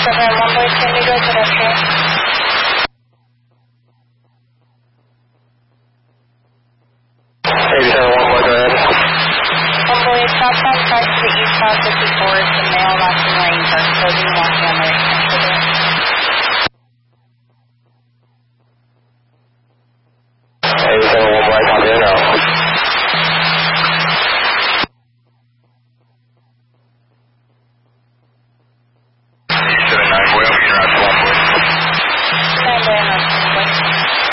One Boy, can we go pedestrian? One Boy, go ahead. One Boy, southbound 5 to the eastbound 54, the male last lanes are closing Montgomery.